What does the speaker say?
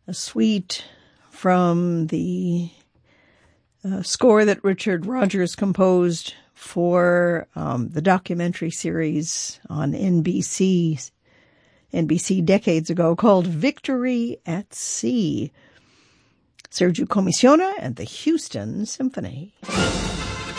a suite from the score that Richard Rodgers composed for the documentary series on NBC decades ago called Victory at Sea. Sergio Commissiona and the Houston Symphony.